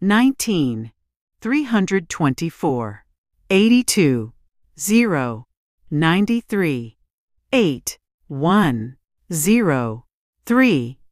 19, 324, 82, 0, 93, 8, 1, 0, 3.